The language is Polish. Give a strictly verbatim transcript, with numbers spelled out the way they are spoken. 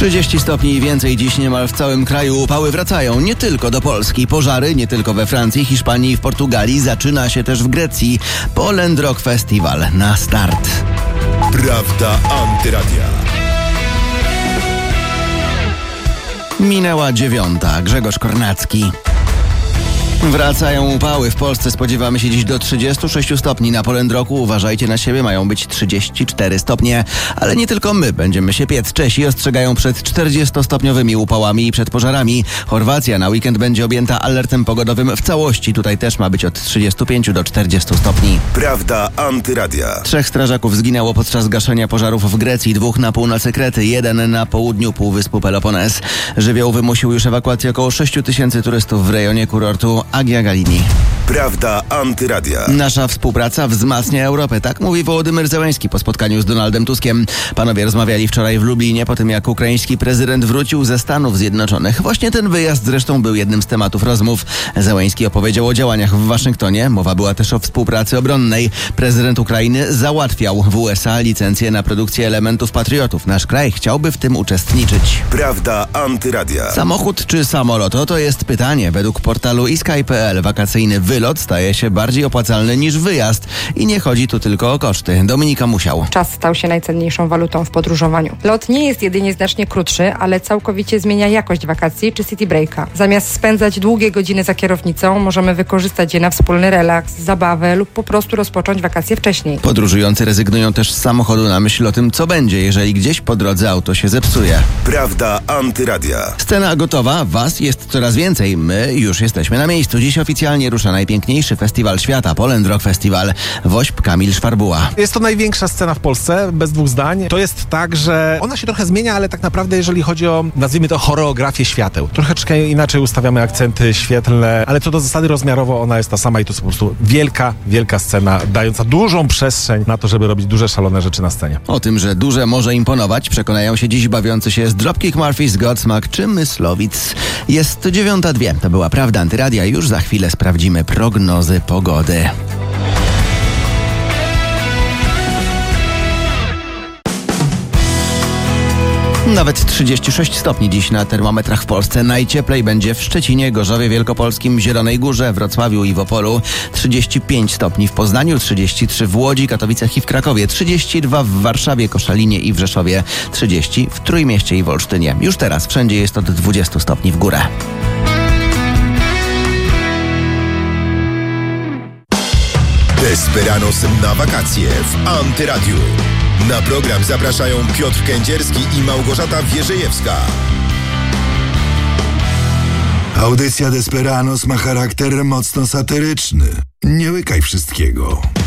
trzydzieści stopni i więcej dziś niemal w całym kraju. Upały wracają nie tylko do Polski. Pożary nie tylko we Francji, Hiszpanii i w Portugalii. Zaczyna się też w Grecji. Poland Rock Festival na start. Prawda Antyradia. Minęła dziewiąta. Grzegorz Kornacki. Wracają upały. W Polsce spodziewamy się dziś do trzydziestu sześciu stopni. Na Poland Rocku uważajcie na siebie, mają być trzydzieści cztery stopnie. Ale nie tylko my będziemy się piec. Czesi ostrzegają przed czterdziestostopniowymi upałami i przed pożarami. Chorwacja na weekend będzie objęta alertem pogodowym w całości. Tutaj też ma być od trzydziestu pięciu do czterdziestu stopni. Prawda Antyradia. Trzech strażaków zginęło podczas gaszenia pożarów w Grecji. Dwóch na północy Krety, jeden na południu Półwyspu Pelopones. Żywioł wymusił już ewakuację około sześciu tysięcy turystów w rejonie kurortu Agia Galini. Prawda Antyradia. Nasza współpraca wzmacnia Europę, tak mówi Wołodymyr Zełenski po spotkaniu z Donaldem Tuskiem. Panowie rozmawiali wczoraj w Lublinie po tym, jak ukraiński prezydent wrócił ze Stanów Zjednoczonych. Właśnie ten wyjazd zresztą był jednym z tematów rozmów. Zełenski opowiedział o działaniach w Waszyngtonie. Mowa była też o współpracy obronnej. Prezydent Ukrainy załatwiał w U S A licencję na produkcję elementów patriotów. Nasz kraj chciałby w tym uczestniczyć. Prawda Antyradia. Samochód czy samolot? Oto jest pytanie. Według portalu i sky kropka p l wakacyjny wylot staje się bardziej opłacalny niż wyjazd. I nie chodzi tu tylko o koszty. Dominika Musiał. Czas stał się najcenniejszą walutą w podróżowaniu. Lot nie jest jedynie znacznie krótszy, ale całkowicie zmienia jakość wakacji czy city breaka. Zamiast spędzać długie godziny za kierownicą, możemy wykorzystać je na wspólny relaks, zabawę lub po prostu rozpocząć wakacje wcześniej. Podróżujący rezygnują też z samochodu na myśl o tym, co będzie, jeżeli gdzieś po drodze auto się zepsuje. Prawda Antyradia. Scena gotowa, was jest coraz więcej. My już jesteśmy na miejscu. Dziś oficjalnie rusza najpiękniejszy festiwal świata, Poland Rock Festival. Wośp Kamil Szwarbuła. Jest to największa scena w Polsce, bez dwóch zdań. To jest tak, że ona się trochę zmienia, ale tak naprawdę jeżeli chodzi o, nazwijmy to, choreografię świateł. Troszeczkę inaczej ustawiamy akcenty świetlne, ale co do zasady rozmiarowo ona jest ta sama i to jest po prostu wielka, wielka scena, dająca dużą przestrzeń na to, żeby robić duże, szalone rzeczy na scenie. O tym, że duże może imponować, przekonają się dziś bawiący się z Dropkick Murphys, Godsmack czy Myslowic. Jest dziewiąta dwie. To była Prawda Antyradia. Już za chwilę sprawdzimy prognozy pogody. Nawet trzydzieści sześć stopni dziś na termometrach w Polsce. Najcieplej będzie w Szczecinie, Gorzowie Wielkopolskim, Zielonej Górze, Wrocławiu i w Opolu. trzydzieści pięć stopni w Poznaniu, trzydzieści trzy w Łodzi, Katowicach i w Krakowie, trzydzieści dwa w Warszawie, Koszalinie i w Rzeszowie, trzydzieści w Trójmieście i w Olsztynie. Już teraz wszędzie jest od dwudziestu stopni w górę. Desperanos na wakacje w Antyradiu. Na program zapraszają Piotr Kędzierski i Małgorzata Wierzejewska. Audycja Desperanos ma charakter mocno satyryczny. Nie łykaj wszystkiego.